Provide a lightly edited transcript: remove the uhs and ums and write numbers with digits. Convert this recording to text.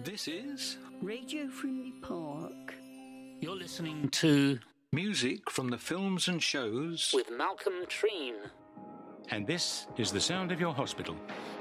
This is Radio Frimley Park. You're listening to music from the films and shows with Malcolm Treen. And this is the sound of your hospital.